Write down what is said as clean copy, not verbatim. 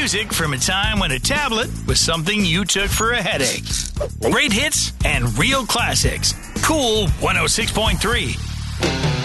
music from a time when a tablet was something you took for a headache. Great hits and real classics. Cool 106.3.